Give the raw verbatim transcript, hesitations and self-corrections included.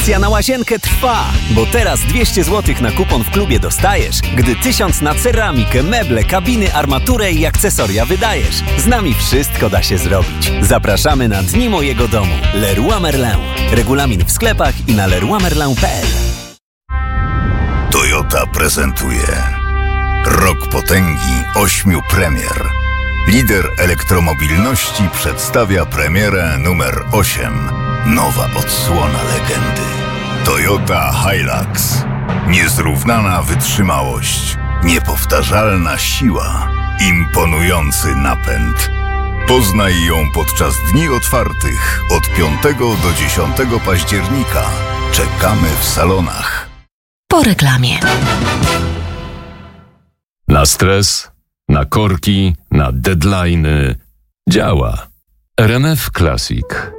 Akcja na łazienkę trwa, bo teraz dwieście złotych na kupon w klubie dostajesz, gdy tysiąc na ceramikę, meble, kabiny, armaturę i akcesoria wydajesz. Z nami wszystko da się zrobić. Zapraszamy na Dni Mojego Domu. Leroy Merlin. Regulamin w sklepach i na leroy merlin kropka p l. Toyota prezentuje Rok potęgi ośmiu premier. Lider elektromobilności przedstawia premierę numer osiem. Nowa odsłona legendy. Toyota Hilux. Niezrównana wytrzymałość. Niepowtarzalna siła. Imponujący napęd. Poznaj ją podczas dni otwartych od piątego do dziesiątego października. Czekamy w salonach. Po reklamie. Na stres, na korki, na deadline'y. Działa. R M F Classic.